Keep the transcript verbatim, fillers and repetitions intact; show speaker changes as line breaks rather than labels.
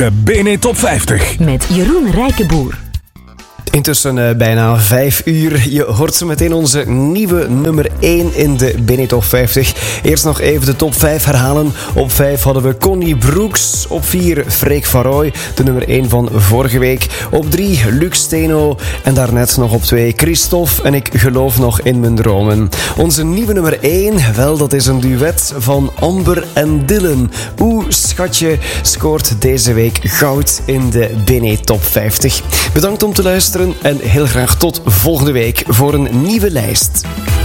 De B N E Top vijftig.
Met Jeroen Rijkenboer.
Intussen uh, bijna vijf uur. Je hoort zo meteen onze nieuwe nummer één in de B N E Top vijftig. Eerst nog even de top vijf herhalen. Op vijf hadden we Connie Broeks. Op vier Freek van Rooij, de nummer één van vorige week. Op drie Luc Steno. En daarnet nog op twee Christophe en Ik geloof nog in mijn dromen. Onze nieuwe nummer één, wel dat is een duet van Amber en Dylan. Oeh, schatje, scoort deze week goud in de B N E Top vijftig. Bedankt om te luisteren. En heel graag tot volgende week voor een nieuwe lijst.